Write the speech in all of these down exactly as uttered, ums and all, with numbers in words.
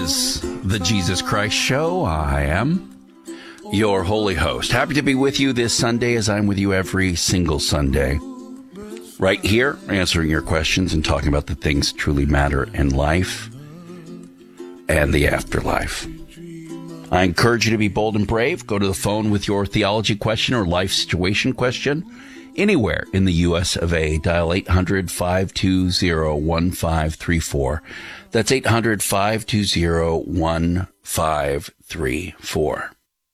is the Jesus Christ Show. I am your holy host. Happy to be with you this Sunday as I'm with you every single Sunday. Right here, answering your questions and talking about the things that truly matter in life and the afterlife. I encourage you to be bold and brave. Go to the phone with your theology question or life situation question anywhere in the U S of A. Dial eight hundred, five two zero, one five three four. That's eight hundred, five two zero, one five three four.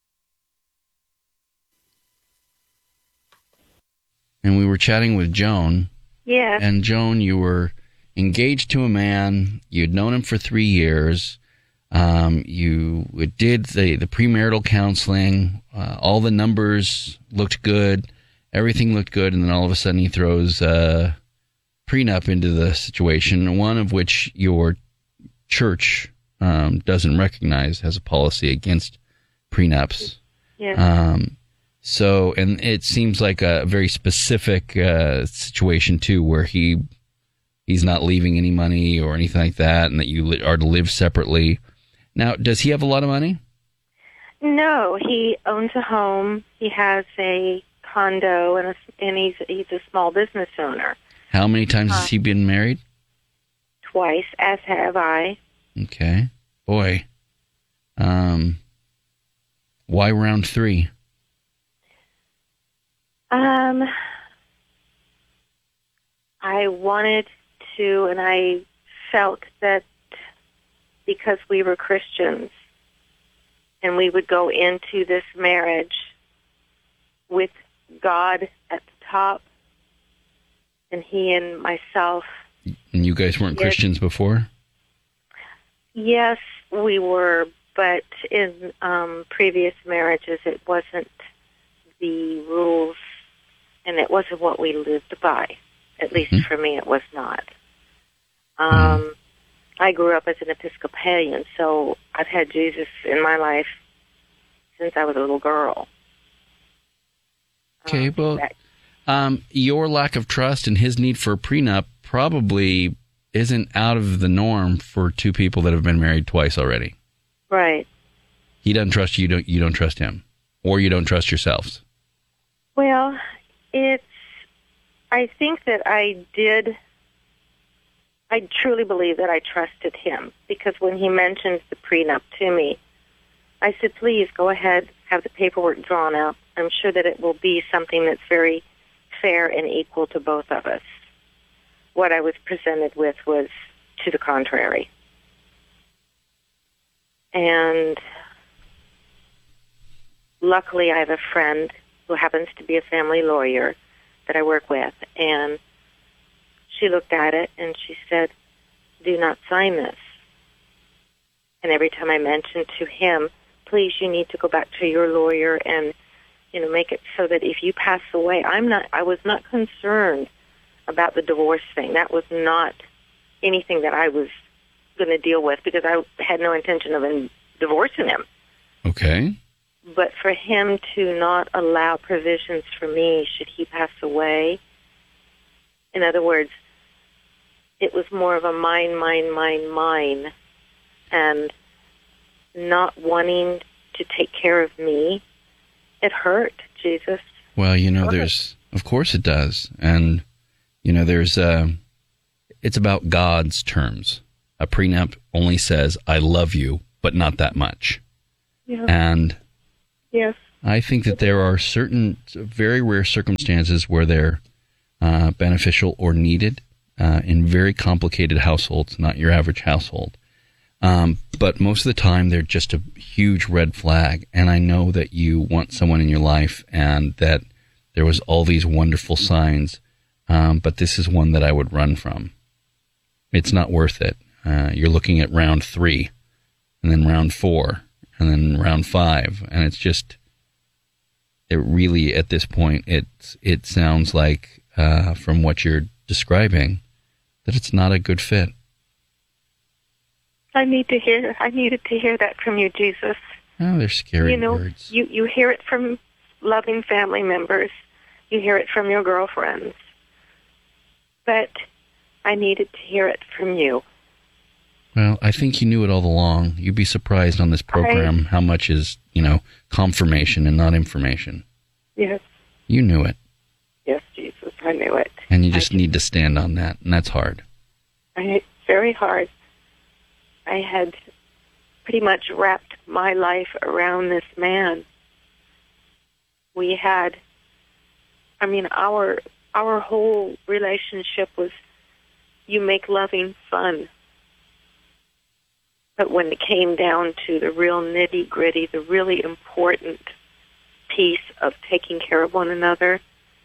And we were chatting with Joan. Yeah. And Joan, you were engaged to a man. You'd known him for three years. Um, you did the, the premarital counseling. Uh, all the numbers looked good. Everything looked good. And then all of a sudden he throws a prenup into the situation, one of which your church um, doesn't recognize, has a policy against prenups. Yeah. Um, so, and it seems like a very specific uh, situation, too, where he he's not leaving any money or anything like that, and that you li- are to live separately. Now, does he have a lot of money? No, he owns a home. He has a condo, and a, and he's he's a small business owner. How many times uh, has he been married? Twice, as have I. Okay. Boy. Um, why round three? Um, I wanted to, and I felt that because we were Christians and we would go into this marriage with God at the top and he and myself. And you guys weren't yes, Christians before? Yes, we were, but in um, previous marriages it wasn't the rules and it wasn't what we lived by. At least mm-hmm. for me it was not. Um, mm-hmm. I grew up as an Episcopalian, so I've had Jesus in my life since I was a little girl. Okay, um, well, that, um, your lack of trust and his need for a prenup probably isn't out of the norm for two people that have been married twice already. Right. He doesn't trust you, you don't, you don't trust him, or you don't trust yourselves. Well, it's, I think that I did... I truly believe that I trusted him because when he mentioned the prenup to me, I said, please go ahead, have the paperwork drawn out. I'm sure that it will be something that's very fair and equal to both of us. What I was presented with was to the contrary. And luckily I have a friend who happens to be a family lawyer that I work with, and she looked at it and she said, do not sign this. And every time I mentioned to him, please, you need to go back to your lawyer and, you know, make it so that if you pass away, I'm not, I was not concerned about the divorce thing. That was not anything that I was going to deal with because I had no intention of in, divorcing him. Okay. But for him to not allow provisions for me should he pass away, in other words, it was more of a mine, mine, mine, mine, and not wanting to take care of me. It hurt, Jesus. Well, you know, there's, of course it does. And, you know, there's, uh, it's about God's terms. A prenup only says, I love you, but not that much. Yeah. And yes, I think that there are certain very rare circumstances where they're uh, beneficial or needed. Uh, in very complicated households, not your average household. Um, but most of the time, they're just a huge red flag. And I know that you want someone in your life and that there was all these wonderful signs, um, but this is one that I would run from. It's not worth it. Uh, you're looking at round three, and then round four, and then round five, and it's just, it really, at this point, it, it sounds like, uh, from what you're describing, that it's not a good fit. I need to hear. I needed to hear that from you, Jesus. Oh, they're scary you know, words. You you hear it from loving family members. You hear it from your girlfriends. But I needed to hear it from you. Well, I think you knew it all along. You'd be surprised on this program I, how much is, you know, confirmation and not information. Yes. You knew it. Yes, Jesus, I knew it. And you just I need to stand on that, and that's hard. I, it's very hard. I had pretty much wrapped my life around this man. We had, I mean, our our whole relationship was, you make loving fun. But when it came down to the real nitty-gritty, the really important piece of taking care of one another,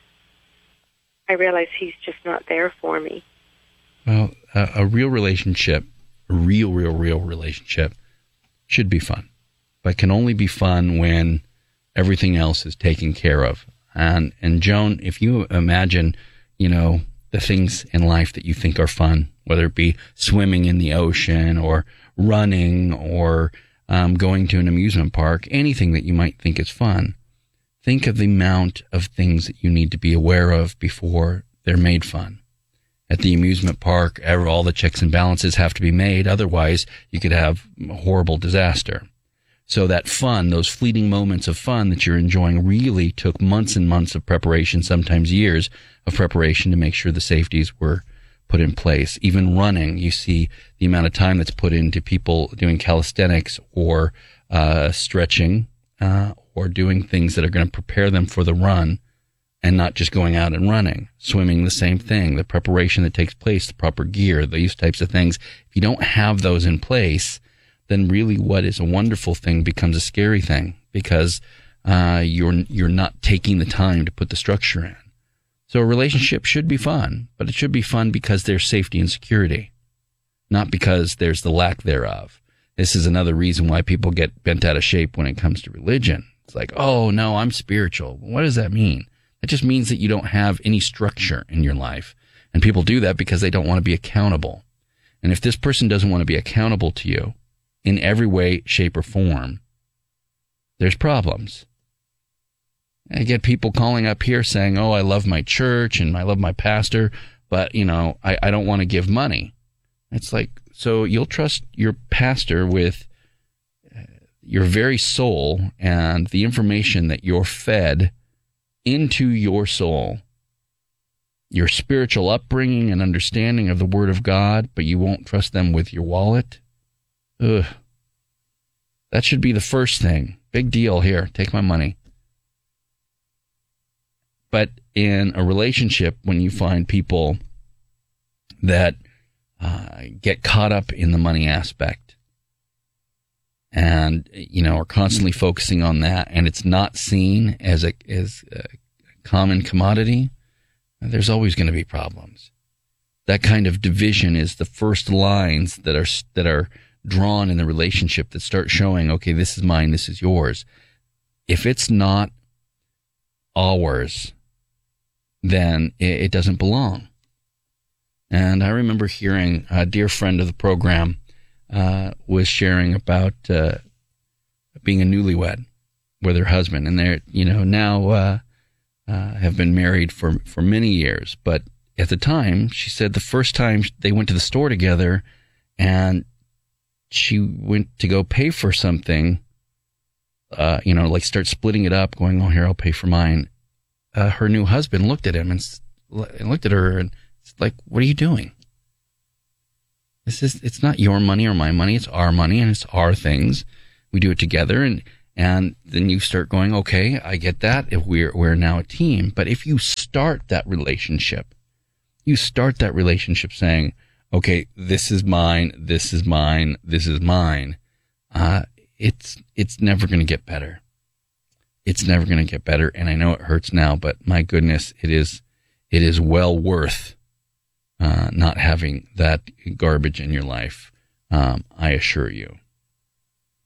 I realized he's just not there for me. Well, a, a real relationship, a real, real, real relationship should be fun, but can only be fun when everything else is taken care of. And, and Joan, if you imagine, you know, the things in life that you think are fun, whether it be swimming in the ocean or running or um, going to an amusement park, anything that you might think is fun, think of the amount of things that you need to be aware of before they're made fun. At the amusement park, all the checks and balances have to be made. Otherwise, you could have a horrible disaster. So that fun, those fleeting moments of fun that you're enjoying really took months and months of preparation, sometimes years of preparation to make sure the safeties were put in place. Even running, you see the amount of time that's put into people doing calisthenics or uh, stretching uh, or doing things that are going to prepare them for the run and not just going out and running. Swimming, the same thing. The preparation that takes place, the proper gear, these types of things. If you don't have those in place, then really what is a wonderful thing becomes a scary thing because uh, you're you're not taking the time to put the structure in. So a relationship should be fun, but it should be fun because there's safety and security, not because there's the lack thereof. This is another reason why people get bent out of shape when it comes to religion. It's like, oh, no, I'm spiritual. What does that mean? It just means that you don't have any structure in your life. And people do that because they don't want to be accountable. And if this person doesn't want to be accountable to you, in every way, shape, or form, there's problems. I get people calling up here saying, oh, I love my church and I love my pastor, but, you know, I, I don't want to give money. It's like, so you'll trust your pastor with your very soul and the information that you're fed into your soul, your spiritual upbringing and understanding of the Word of God, but you won't trust them with your wallet? Ugh. That should be the first thing. Big deal here. Take my money. But in a relationship, when you find people that uh, get caught up in the money aspect and, you know, are constantly focusing on that, and it's not seen as a, as a common commodity, there's always going to be problems. That kind of division is the first lines that are that are drawn in the relationship that start showing, okay, this is mine, this is yours. If it's not ours, then it, it doesn't belong. And I remember hearing a dear friend of the program uh, was sharing about uh, being a newlywed with her husband, and they're, you know, now uh, uh, have been married for for many years. But at the time, she said the first time they went to the store together, and she went to go pay for something, uh, you know, like start splitting it up, going, oh, here, I'll pay for mine. Uh, her new husband looked at him and, and looked at her and it's like, what are you doing? This is, it's not your money or my money. It's our money and it's our things. We do it together. And, and then you start going, okay, I get that. If we're, we're now a team. But if you start that relationship, you start that relationship saying, okay, this is mine, this is mine, this is mine, uh, it's it's never going to get better. It's never going to get better, and I know it hurts now, but my goodness, it is it is well worth uh, not having that garbage in your life, um, I assure you.